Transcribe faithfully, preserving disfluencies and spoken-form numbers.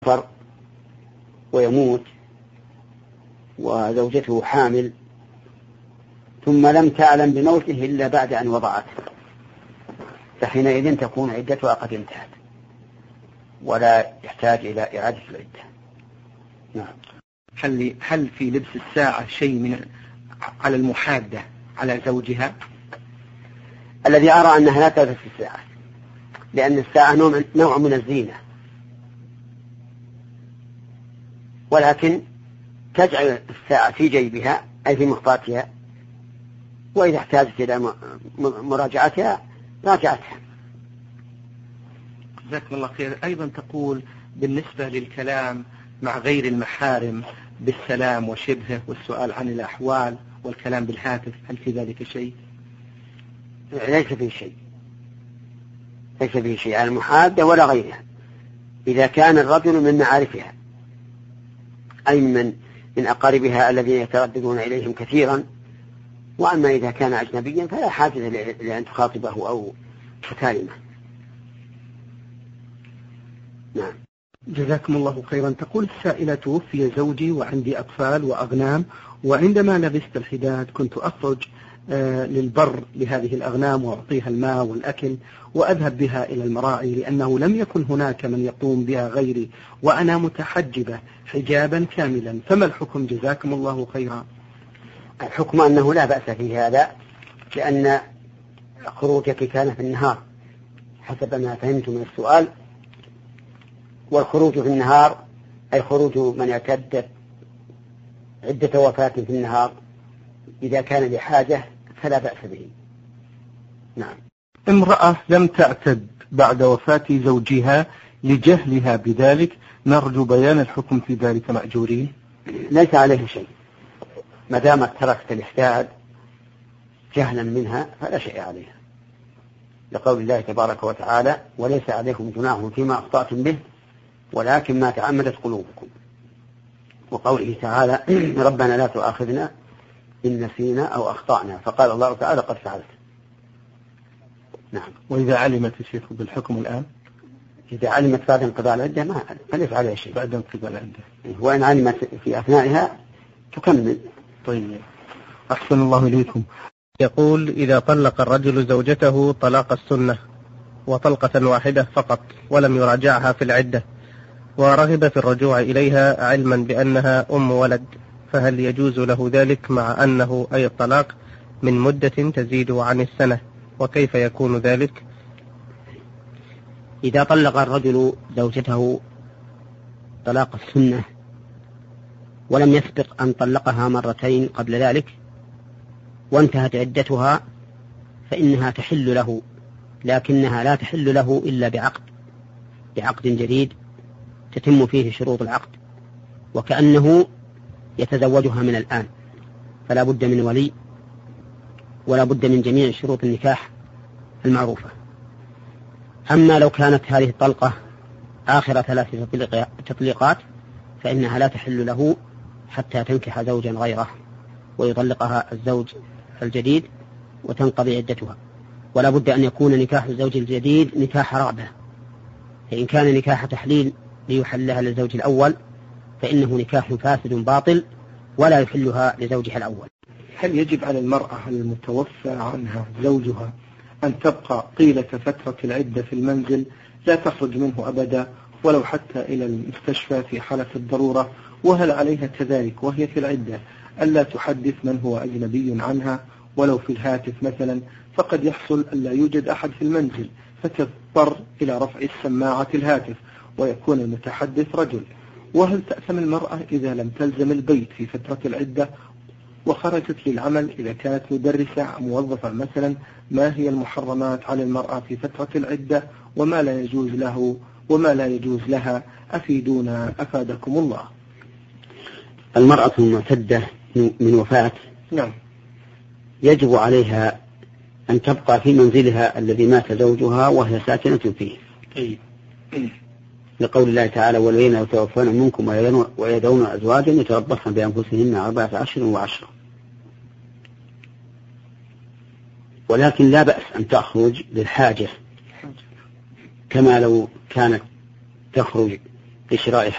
فر ويموت وزوجته حامل ثم لم تعلم بموته إلا بعد أن وضعته، فحينئذ تكون عدتها قد انتهت ولا يحتاج إلى إعادة العدة. نعم. هل هل في لبس الساعة شيء من على المحادة على زوجها؟ الذي أرى أنها لا تلبس الساعة، لأن الساعة نوع من الزينة، ولكن تجعل الساعة في جيبها أي في مخطاتها، وإذا احتاجت إلى مراجعتها راجعتها. جزاكم الله خير. أيضا تقول بالنسبة للكلام مع غير المحارم بالسلام وشبهه والسؤال عن الأحوال والكلام بالهاتف، هل في ذلك شيء؟ ليس فيه شيء، ليس فيه شيء على المحادة ولا غيرها، إذا كان الرجل من معارفها أي من من أقاربها الذين يترددون إليهم كثيرا. وأما إذا كان أجنبيا فلا حاجة لأن تخاطبه أو تكلمه. نعم. جزاكم الله خيرا. تقول السائلة: توفي زوجي وعندي أطفال وأغنام، وعندما لبست الحداد كنت أخرج آه للبر لهذه الأغنام وأعطيها الماء والأكل وأذهب بها إلى المراعي، لأنه لم يكن هناك من يقوم بها غيري وأنا متحجبة حجابا كاملا، فما الحكم جزاكم الله خيرا؟ الحكم أنه لا بأس في هذا، لأن خروجك كان في النهار حسب ما فهمت من السؤال، والخروج في النهار أي خروج من اعتد عدة وفاة في النهار، إذا كان لحاجة فلا بأس به. نعم. امرأة لم تعتد بعد وفاة زوجها لجهلها بذلك، نرجو بيان الحكم في ذلك مأجورين؟ ليس عليه شيء ما دامت تركت الإحداد جهلا منها فلا شيء عليها، لقول الله تبارك وتعالى: وليس عليكم جناح فيما أخطأتم به ولكن ما تعمدت قلوبكم، وقوله تعالى: ربنا لا تؤاخذنا إن نسينا أو أخطأنا، فقال الله تعالى: قد فعلت. نعم. وإذا علمت الشيخ بالحكم الآن؟ إذا علمت بعد انقضاء العدة ما ليس عليها شيء. بعد انقضاء العدة، وإن علمت في أثنائها تكمل. طيب، أحسن الله إليكم. يقول: إذا طلق الرجل زوجته طلاق السنة وطلقة واحدة فقط ولم يراجعها في العدة، ورغب في الرجوع إليها علما بأنها أم ولد، فهل يجوز له ذلك مع أنه أي الطلاق من مدة تزيد عن السنة، وكيف يكون ذلك؟ إذا طلق الرجل زوجته طلاق السنة ولم يسبق أن طلقها مرتين قبل ذلك وانتهت عدتها فإنها تحل له، لكنها لا تحل له إلا بعقد بعقد جديد تتم فيه شروط العقد، وكأنه يتزوجها من الآن، فلا بد من ولي ولا بد من جميع شروط النكاح المعروفة. أما لو كانت هذه الطلقة آخر ثلاث تطليقات فإنها لا تحل له حتى تنكح زوجا غيره ويطلقها الزوج الجديد وتنقضي عدتها، ولا بد أن يكون نكاح الزوج الجديد نكاح رغبة، فإن كان نكاح تحليل ليحلها للزوج الأول فإنه نكاح فاسد باطل ولا يحلها لزوجها الأول. هل يجب على المرأة المتوفى عنها زوجها أن تبقى طيلة فترة العدة في المنزل لا تخرج منه أبدا ولو حتى إلى المستشفى في حالة الضرورة؟ وهل عليها كذلك وهي في العدة ألا تحدث من هو أجنبي عنها ولو في الهاتف مثلا؟ فقد يحصل ألا يوجد أحد في المنزل فتضطر إلى رفع السماعة الهاتف ويكون المتحدث رجل. وهل تأثم المرأة إذا لم تلزم البيت في فترة العدة وخرجت للعمل إذا كانت مدرسة موظفة مثلا؟ ما هي المحرمات على المرأة في فترة العدة وما لا يجوز له وما لا يجوز لها؟ أفيدونا أفادكم الله. المرأة المعتدة من وفاة نعم يجب عليها أن تبقى في منزلها الذي مات زوجها وهي ساكنة فيه. أي. لقول الله تعالى: والذين يتوفون منكم ويذرون أزواجا يتربصن بأنفسهن أربعة أشهر وعشرة. ولكن لا بأس أن تخرج للحاجة كما لو كانت تخرج لشراء